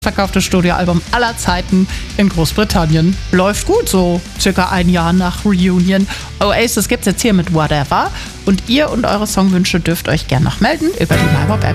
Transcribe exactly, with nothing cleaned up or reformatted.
verkauftes Studioalbum aller Zeiten in Großbritannien. Läuft gut, so circa ein Jahr nach Reunion. Oasis gibt's jetzt hier mit Whatever. Und ihr und eure Songwünsche dürft euch gerne noch melden über die MyPop App.